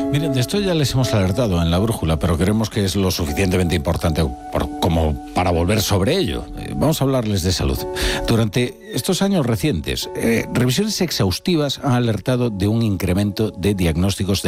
Miren, de esto ya les hemos alertado en La Brújula, pero creemos que es lo suficientemente importante como para volver sobre ello. Vamos a hablarles de salud. Durante estos años recientes, revisiones exhaustivas han alertado de un incremento de diagnósticos de